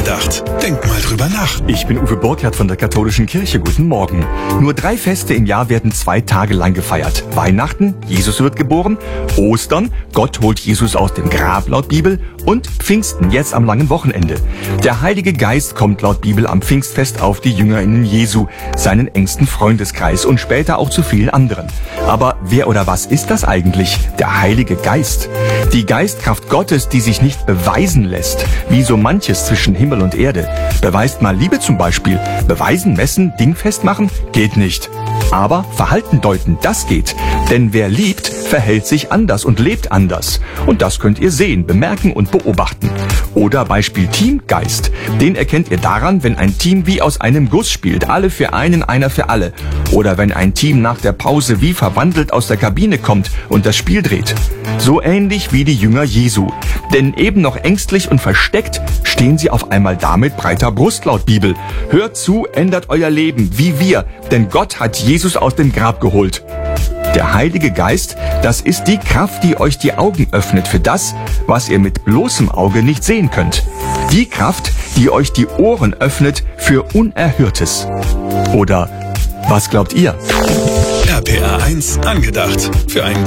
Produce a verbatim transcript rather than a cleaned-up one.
Angedacht. Denk mal drüber nach. Ich bin Uwe Burkhardt von der Katholischen Kirche. Guten Morgen. Nur drei Feste im Jahr werden zwei Tage lang gefeiert. Weihnachten, Jesus wird geboren. Ostern, Gott holt Jesus aus dem Grab laut Bibel. Und Pfingsten, jetzt am langen Wochenende. Der Heilige Geist kommt laut Bibel am Pfingstfest auf die JüngerInnen Jesu, seinen engsten Freundeskreis und später auch zu vielen anderen. Aber wer oder was ist das eigentlich? Der Heilige Geist. Die Geistkraft Gottes, die sich nicht beweisen lässt, wie so manches zwischen Himmel und Erde. Beweist mal Liebe zum Beispiel. Beweisen, messen, dingfest machen? Geht nicht. Aber Verhalten deuten, das geht. Denn wer liebt, verhält sich anders und lebt anders. Und das könnt ihr sehen, bemerken und beobachten. Oder Beispiel Teamgeist. Den erkennt ihr daran, wenn ein Team wie aus einem Guss spielt. Alle für einen, einer für alle. Oder wenn ein Team nach der Pause wie verwandelt aus der Kabine kommt und das Spiel dreht. So ähnlich wie die Jünger Jesu. Denn eben noch ängstlich und versteckt stehen sie auf einmal da mit breiter Brust laut Bibel. Hört zu, ändert euer Leben, wie wir. Denn Gott hat Jesus aus dem Grab geholt. Der Heilige Geist, das ist die Kraft, die euch die Augen öffnet für das, was ihr mit bloßem Auge nicht sehen könnt. Die Kraft, die euch die Ohren öffnet für Unerhörtes. Oder was glaubt ihr? R P R eins Angedacht. Für einen